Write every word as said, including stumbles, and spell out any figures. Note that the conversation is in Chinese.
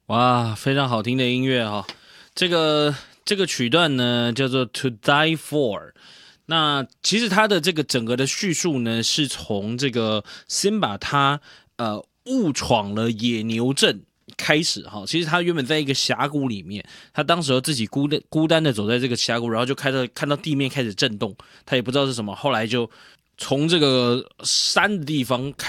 哇，非常好听的音乐哈、哦！这个这个曲段呢叫做《To Die For》。那其实它的这个整个的叙述呢，是从这个 Simba 他呃误闯了野牛镇开始哈。其实他原本在一个峡谷里面，他当时候自己孤单孤单的走在这个峡谷，然后就开始看到地面开始震动，他也不知道是什么，后来就从这个山的地方开。